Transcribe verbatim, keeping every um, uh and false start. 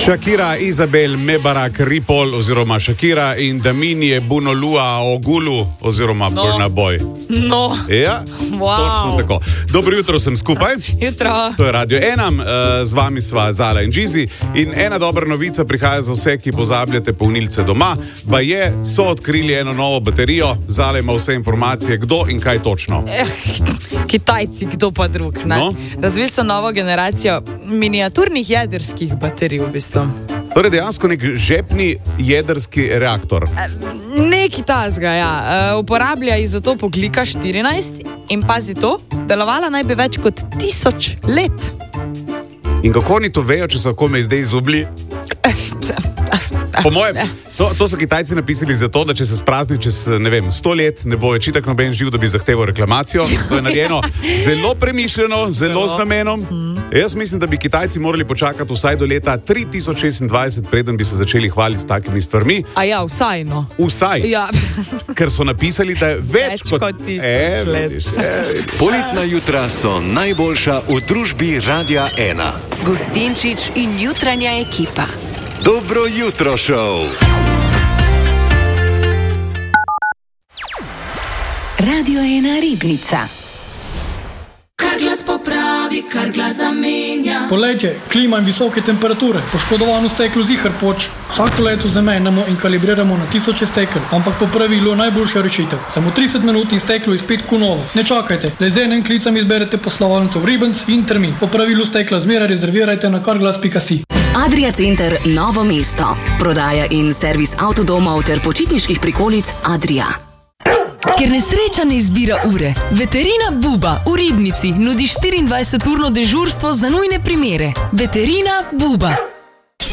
Shakira, Izabel Mebarak Ripol oziroma Shakira in Daminje Bunolua Ogulu oziroma No. Burna Boy. No, Ja, Wow. točno tako. Dobro jutro, sem skupaj. jutro. To je Radio ena, uh, z vami sva Zala in Džizi. In ena dobra novica prihaja za vse, ki pozabljate polnilce doma. Pa je, so odkrili eno novo baterijo. Zala ima vse informacije, kdo in kaj točno. Eh, Kitajci, kdo pa drug. Ne? No. Razvili so novo generacijo miniaturnih jedrskih baterij v bistvu. Torej dejansko nek žepni jedrski reaktor. Neki tazga, ja. E, uporablja izotop ogljika štirinajst in pazi to, delovala naj bi več kot tisoč let. In kako oni to vejo, če so kome zdaj izubli? Po mojem, to, to so Kitajci napisali zato, da če se sprazni čez, ne vem, sto let, ne bo več itak noben živ, da bi zahteval reklamacijo. To je narejeno zelo premišljeno, zelo z namenom. Jaz mislim, da bi Kitajci morali počakati vsaj do leta tri tisoč šestindvajset, preden bi se začeli hvaliti s takimi stvarmi. A ja, vsaj no. Vsaj. Ja. Ker so napisali, da je več, Več kot tisoč e, let. vidiš, e, Poletna jutra so najboljša v družbi Radia ena. Gustinčič in jutranja ekipa. Dobro jutro, šov. Radio ena Ribnica. Kar glas popravi, kar glas zamenja. Poletje, klima in visoke temperature, poškodovano steklo ziher poč. Vsako leto zamenjamo in kalibriramo na tisoče stekel, ampak po pravilu je najboljša rešitev. Samo trideset minut in steklo je spet kunovo. Ne čakajte, le z enim klicem izberete poslovalnico v Ribenc in termin. Po pravilu stekla zmeraj rezervirajte na karglas pika si. Adria Center Novo mesto. Prodaja in servis avtodomov ter počitniških prikolic Adria. Ker nesreča ne izbira ure, Veterina Buba v Ribnici nudi štiriindvajseturno dežurstvo za nujne primere. Veterina Buba.